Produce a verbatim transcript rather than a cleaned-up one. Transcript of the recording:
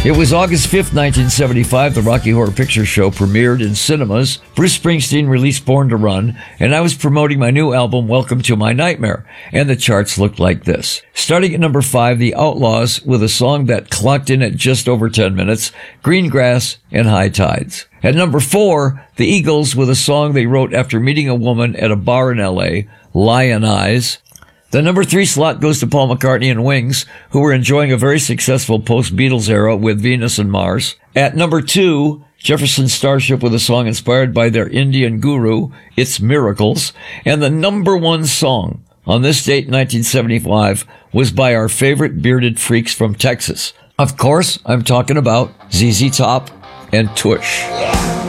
It was August fifth, nineteen seventy-five. The Rocky Horror Picture Show premiered in cinemas. Bruce Springsteen released Born to Run, and I was promoting my new album, Welcome to My Nightmare, and the charts looked like this. Starting at number five, The Outlaws with a song that clocked in at just over ten minutes, Green Grass and High Tides. At number four, The Eagles with a song they wrote after meeting a woman at a bar in L A, Lion Eyes. The number three slot goes to Paul McCartney and Wings, who were enjoying a very successful post-Beatles era with Venus and Mars. At number two, Jefferson Starship with a song inspired by their Indian guru, It's Miracles. And the number one song on this date, nineteen seventy-five, was by our favorite bearded freaks from Texas. Of course, I'm talking about Z Z Top and Tush.